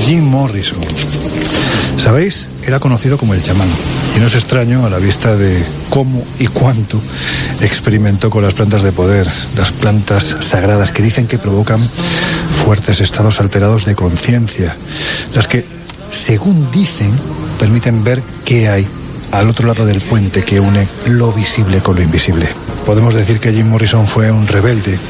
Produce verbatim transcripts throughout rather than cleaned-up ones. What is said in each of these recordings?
Jim Morrison. ¿Sabéis? Era conocido como el chamán, y no es extraño a la vista de cómo y cuánto experimentó con las plantas de poder, las plantas sagradas que dicen que provocan fuertes estados alterados de conciencia, las que, según dicen, permiten ver qué hay al otro lado del puente que une lo visible con lo invisible. Podemos decir que Jim Morrison fue un rebelde,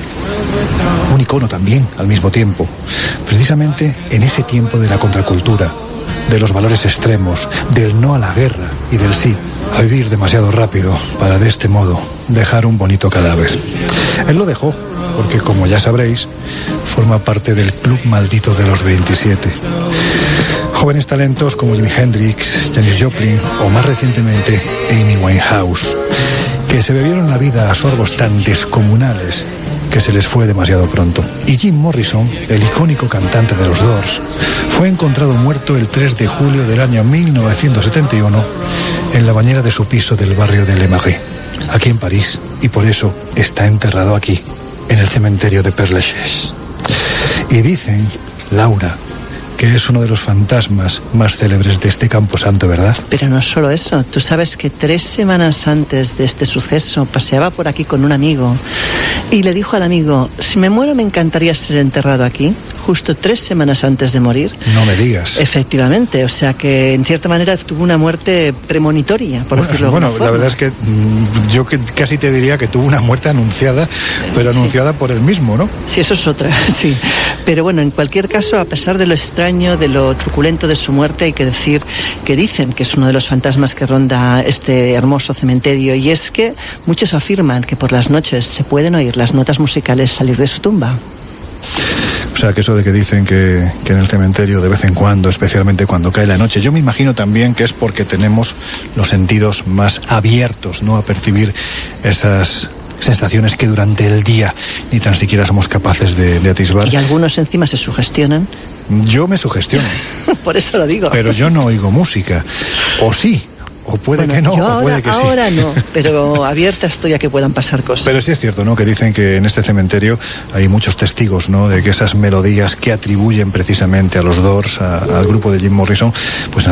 un icono también al mismo tiempo, precisamente en ese tiempo de la contracultura, de los valores extremos, del no a la guerra y del sí a vivir demasiado rápido para de este modo dejar un bonito cadáver. Él lo dejó porque, como ya sabréis, forma parte del club maldito de los veintisiete. Jóvenes talentos como Jimi Hendrix, Janis Joplin o más recientemente Amy Winehouse, que se bebieron la vida a sorbos tan descomunales que se les fue demasiado pronto. Y Jim Morrison, el icónico cantante de los Doors, fue encontrado muerto el tres de julio del año mil novecientos setenta y uno en la bañera de su piso del barrio de Le Marais, aquí en París, y por eso está enterrado aquí, en el cementerio de Père Lachaise. Y dicen, Laura, que es uno de los fantasmas más célebres de este camposanto, ¿verdad? Pero no solo eso, tú sabes que tres semanas antes de este suceso paseaba por aquí con un amigo y le dijo al amigo, si me muero me encantaría ser enterrado aquí, justo tres semanas antes de morir. No me digas. Efectivamente, o sea que en cierta manera tuvo una muerte premonitoria, por bueno, decirlo de Bueno, alguna la forma. verdad es que mmm, yo que, casi te diría que tuvo una muerte anunciada, pero Sí. anunciada por él mismo, ¿no? Sí, eso es otra, sí. Pero bueno, en cualquier caso, a pesar de lo extraño, de lo truculento de su muerte, hay que decir que dicen que es uno de los fantasmas que ronda este hermoso cementerio, y es que muchos afirman que por las noches se pueden oír las notas musicales salir de su tumba. O sea, que eso de que dicen que, que en el cementerio de vez en cuando, especialmente cuando cae la noche, yo me imagino también que es porque tenemos los sentidos más abiertos, ¿no?, a percibir esas sensaciones que durante el día ni tan siquiera somos capaces de, de atisbar. Y algunos encima se sugestionan. Yo me sugestiono. Por eso lo digo. Pero yo no oigo música. O sí, o puede bueno, que no, yo o ahora, puede que sí. ahora no, pero abierta estoy a que puedan pasar cosas. Pero sí es cierto, ¿no?, que dicen que en este cementerio hay muchos testigos, ¿no?, de que esas melodías que atribuyen precisamente a los Doors, a, al grupo de Jim Morrison, pues